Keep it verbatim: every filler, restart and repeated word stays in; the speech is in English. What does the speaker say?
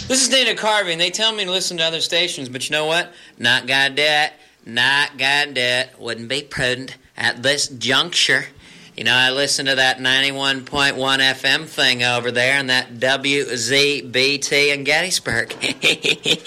This is Dana Carvey, and they tell me to listen to other stations, but you know what? Not gonna do it. Not gonna do it. Wouldn't be prudent at this juncture. You know, I listen to that ninety-one point one F M thing over there and that W Z B T in Gettysburg.